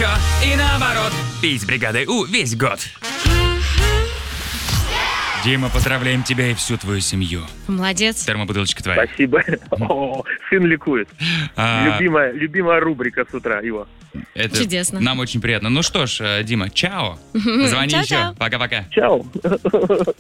еще и наоборот. Пей с бригадой У весь год. Дима, поздравляем тебя и всю твою семью. Молодец. Термобутылочка твоя. Спасибо. О, сын ликует. Любимая рубрика с утра его. Это Чудесно. Нам очень приятно. Ну что ж, Дима, чао. Звони еще. Чао-чао. Пока-пока. Чао.